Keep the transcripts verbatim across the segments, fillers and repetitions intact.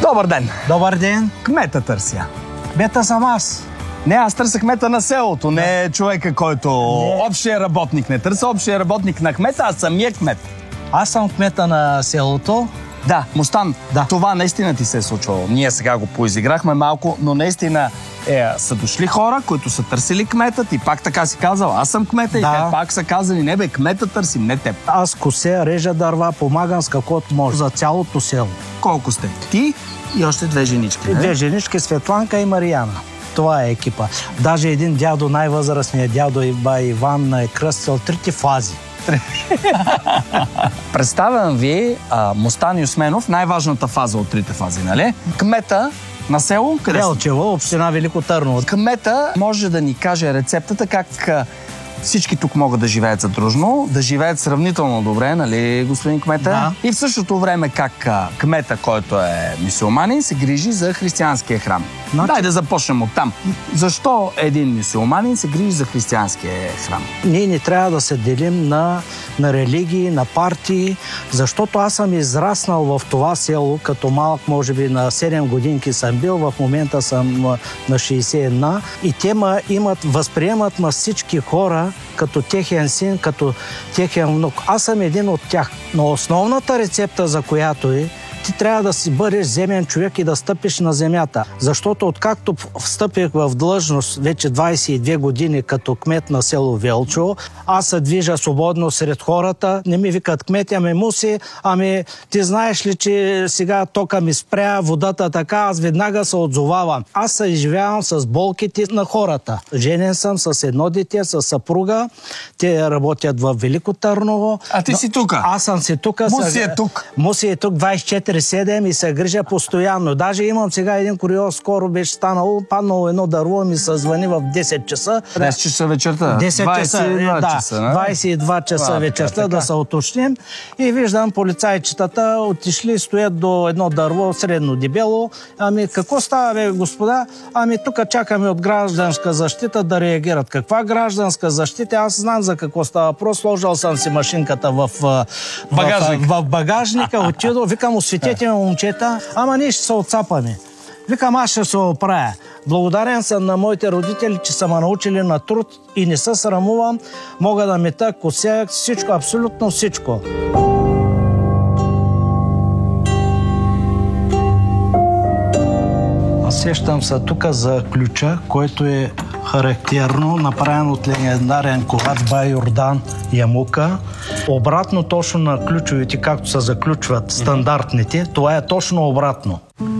Добър ден! Добър ден! Кмета търся. Кмета съм аз. Не, аз търся кмета на селото, не човека, който... Не. Общия работник не търся, общия работник на кмета, а самия кмет. Аз съм кмета на селото. Да, Мустан, Да. това наистина ти се е случвало. Ние сега го поизиграхме малко, но наистина е, са дошли хора, които са търсили кмета, и пак така си казал, аз съм кмета, Да. и те пак са казали, не бе, кмета търсим, не теб. Аз кося, режа дърва, помагам с каквото може за цялото село. Колко сте? Ти и още две женички, не? Две женички, Светланка и Марияна. Това е екипа. Даже един дядо, най-възрастният дядо Иван, е кръстил трите фази. Представям ви а, Мустан Юсменов, най-важната фаза от трите фази, нали? Кмета на село, къде сте? Елчево, община Велико Търново. Кмета може да ни каже рецептата как а, всички тук могат да живеят задружно, да живеят сравнително добре, нали, господин кмета? Да. И в същото време как а, кмета, който е мюсюлманин, се грижи за християнския храм. Значи... Дай да започнем от там. Защо един мюсюлманин се грижи за християнския храм? Ние не трябва да се делим на, на религии, на партии, защото аз съм израснал в това село, като малък, може би на седем годинки съм бил, в момента съм на шейсет и една, и те ма имат, възприемат ма всички хора като техен син, като техен внук. Аз съм един от тях. Но основната рецепта, за която е, ти трябва да си бъдеш земен човек и да стъпиш на земята. Защото откакто встъпих в длъжност вече двайсет и две години като кмет на село Велчо, аз се движа свободно сред хората. Не ми викат кмет, ами Муси, ами ти знаеш ли, че сега тока ми спря, водата така, аз веднага се отзовавам. Аз се изживявам с болките на хората. Женен съм с едно дете, с съпруга. Те работят в Велико Търново. А ти си тука? Аз съм си тука. Муси е тук. Муси е тук двайсет и четири седем и се грижа постоянно. Даже имам сега един куриоз, скоро беше станало, паднало едно дърво и ми се звъни в десет часа. десет часа вечерта? десет часа, двайсет и два да, часа, не? двайсет и два часа А, вечерта, така, да се уточним. И виждам полицайчетата отишли, стоят до едно дърво, средно дебело. Ами какво става, бе, господа? Ами тук чакаме от гражданска защита да реагират. Каква гражданска защита? Аз знам за какво става въпрос. Сложил съм си машинката в, в, Багажник. в, в багажника, отидох, викам, осветете ме, момчета, ама ние ще се отцапаме. Викам, аз ще се оправя. Благодарен съм на моите родители, че са ме научили на труд и не се срамувам. Мога да мета, кося, всичко, абсолютно всичко. Аз сещам се тук за ключа, който е характерно, направен от легендарен ковач бай Йордан Ямука. Обратно точно на ключовете, както се заключват стандартните, това е точно обратно.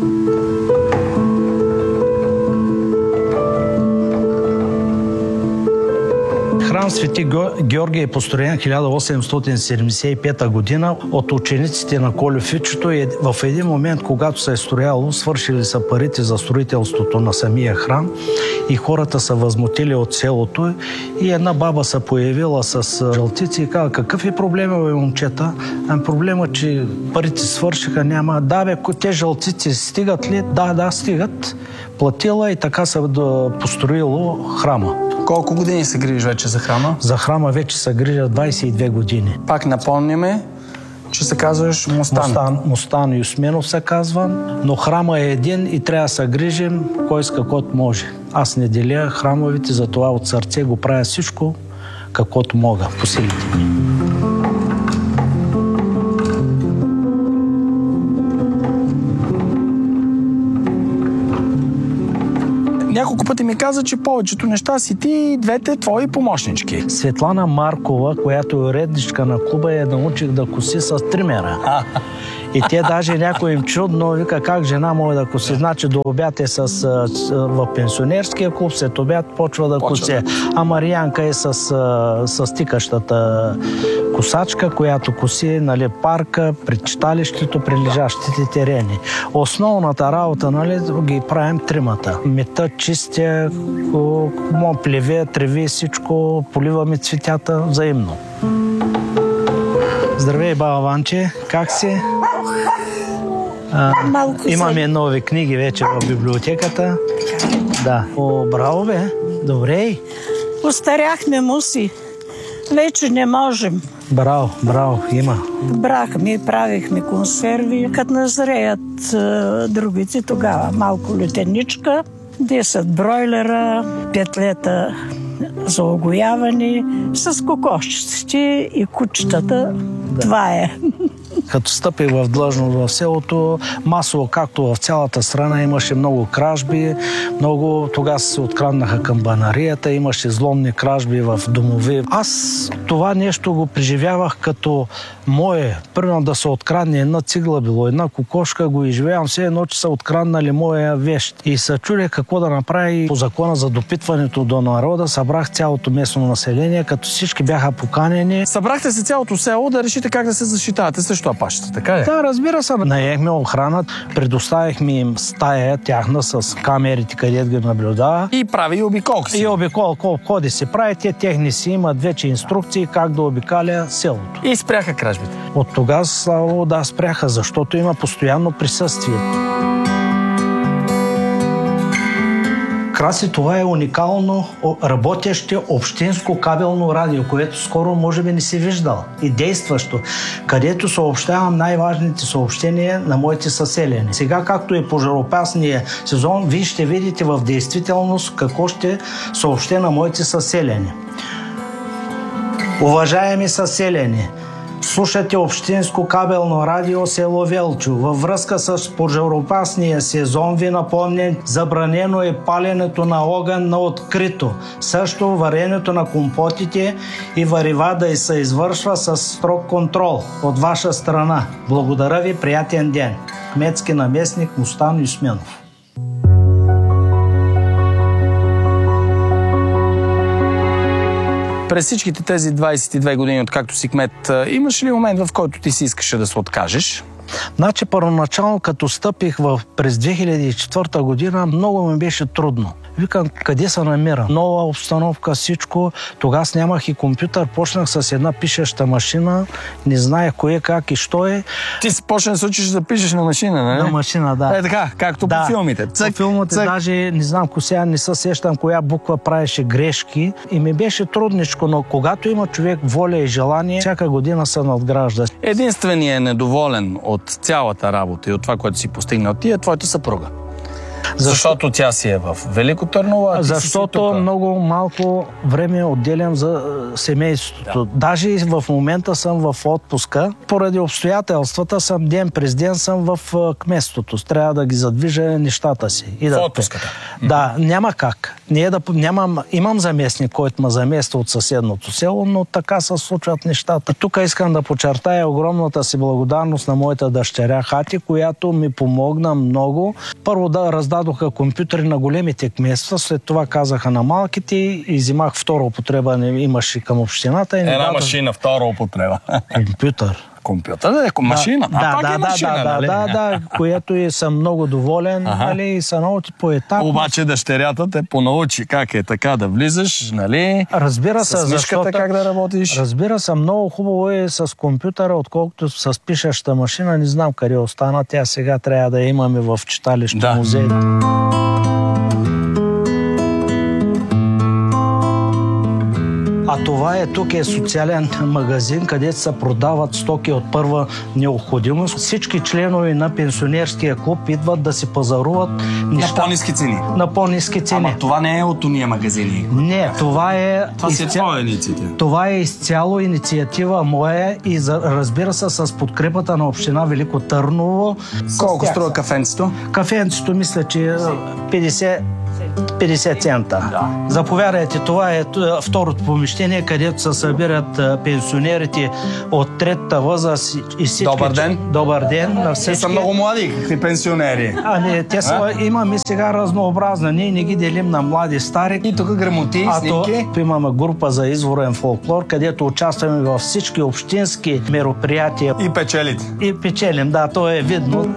Храм Свети Георги е построен хиляда осемстотин седемдесет и пета година от учениците на Кольо Фичето и в един момент, когато се е строяло, свършили са парите за строителството на самия храм и хората са възмутили от селото и една баба се появила с жълтици и каза, какъв е проблема, бе, момчета? А проблема, че парите свършиха, няма. Да, бе, те жълтици стигат ли? Да, да, стигат. Платила и така се построило храма. Колко години се грижиш вече за храма? За храма вече се грижа двайсет и две години. Пак напомняме, че се казваш Мустан. Мустан, Мустан Юсменов се казвам, но храма е един и трябва да се грижим кой с каквото може. Аз не деля храмовите, затова от сърце го правя всичко, каквото мога, по силите ми. Няколко пъти ми каза, че повечето неща си ти и двете твои помощнички. Светлана Маркова, която е уредничка на клуба, я научих да коси с тримера. И те даже някой им чудно вика как жена може да коси. Значи до обяд е с, с, в пенсионерския клуб, след обяд почва да коси. А Мариянка е с, с тикащата косачка, която коси, нали, парка, пред читалището, прилежащите терени. Основната работа, нали, ги правим тримата. Мета, чистя, плеве, треви, всичко, поливаме цветята взаимно. Здравей, баба Ванче, как си? А, имаме нови книги вече в библиотеката. Да. О, браво, бе. Добре. Остаряхме, Муси. Вече не можем. Браво, браво, има. Брахме, правихме консерви. Като назреят е, другите, тогава малко летеничка, десет бройлера, пет лета за огояване, с кокошчиците и кучетата. Да. Това е. Като стъпих в длъжност в селото, масово, както в цялата страна, имаше много кражби, много тогава се откраднаха към банарията, имаше зломни кражби в домови. Аз това нещо го преживявах като мое. Примерно да се открадне една цигла, било една кокошка, го изживявам все едно, че са откраднали моя вещ. И се чудя какво да направи по закона за допитването до народа. Събрах цялото местно население, като всички бяха поканени. Събрахте се цялото село да решите как да се защитавате срещу апашите, така ли? Да, разбира се. Наехме охрана, предоставихме им стая тяхна с камерите, където ги наблюдава. И прави обиколка си. И обиколка ходи се прави. Те техни си имат вече инструкции как да обикаля селото. И спряха кражбите. От тогава, слава, да, спряха, защото има постоянно присъствие. Краси, това е уникално работещо общинско кабелно радио, което скоро може би не си виждал и действащо, където съобщавам най-важните съобщения на моите съселени. Сега, както е пожароопасния сезон, вие ще видите в действителност какво ще съобщя на моите съселени. Уважаеми съселени, слушате общинско кабелно радио село Велчо. Във връзка с пожароопасния сезон ви напомням, забранено е паленето на огън на открито. Също варенето на компотите и варива да се извършва с строг контрол от ваша страна. Благодаря ви, приятен ден. Кметски наместник Мустан Юсменов. През всичките тези двайсет и две години, откакто си кмет, имаш ли момент, в който ти си искаше да се откажеш? Значи, първоначално, като стъпих в, през две хиляди и четвърта година, много ми беше трудно. Викам, къде се намирам? Нова обстановка, всичко. Тогава нямах и компютър. Почнах с една пишеща машина. Не знаех кое, как и що е. Ти си почна да се учиш да пишеш на машина, нали? На машина, да. Е така, както да. по филмите. Цък, по филмите цък. Даже не знам, сега не се сещам коя буква правеше грешки. И ми беше трудничко, но когато има човек воля и желание, всяка година се надгражда. Единственият недоволен от цялата работа и от това, което си постигнал ти, е твоята съпруга. Защо? Защото тя си е в Велико Търново, а ти Защото си много малко време отделям за семейството. Да. Даже и в момента съм в отпуска. Поради обстоятелствата съм ден през ден съм в кметството. Трябва да ги задвижа нещата си. И в да... отпуската? Да, няма как. Не е да... нямам... Имам заместник, който ме замества от съседното село, но така се случват нещата. Тук искам да подчертая огромната си благодарност на моята дъщеря Хати, която ми помогна много. Първо да раздадоха компютъри на големите кметства, след това казаха на малките и взимах втора употреба, не имаше към общината. И Една дадох... машина, втора употреба. Компютър. Компютър, да е машина. Да, а да, пак да, е машина, да, нали? да, да, което и съм много доволен, ага. нали, и са научи поетапно. Обаче дъщерята те понаучи как е така да влизаш, нали? Разбира се, с мишката защото, как да работиш. Разбира се, много хубаво е с компютъра, отколкото с пишеща машина. Не знам къде остана. Тя сега трябва да я имаме в читалище, да. музей. А това е, тук е социален магазин, където се продават стоки от първа необходимост. Всички членове на пенсионерския клуб идват да си пазаруват неща. На по-ниски цени. На по-ниски цени. Ама това не е от уния магазини. Не, това е... Това си е изця... твоя инициатива. Това е изцяло инициатива моя и за, разбира се с подкрепата на община Велико Търново. Колко струва кафенцето? Кафенцето мисля, че петдесет цента. Да. Заповядайте, това е второто помещение, където се събират пенсионерите от третата възраст и всички... Добър ден. Добър ден на всички. Те са много млади, какви пенсионери. А, не, те са, а? Имаме сега разнообразна. Ние не ги делим на млади, стари. И тук грамоти, а снимки. То, имаме група за изворен фолклор, където участваме във всички общински мероприятия. И печелите. И печелим, да, то е видно.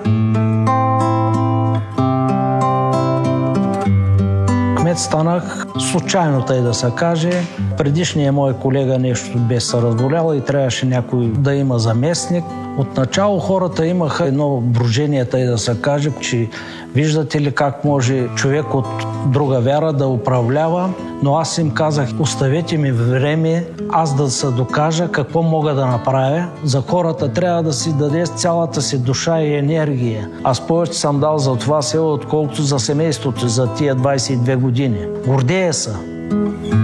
Кмет станах случайно, тъй да се каже. Предишният мой колега нещо бе се разболял и трябваше някой да има заместник. Отначало хората имаха едно брожение, тъй да се каже, че виждате ли как може човек от друга вяра да управлява, но аз им казах, оставете ми време, аз да се докажа какво мога да направя. За хората трябва да си даде цялата си душа и енергия. Аз повече съм дал за това село, отколкото за семейството за тия двайсет и две години. Гордея се.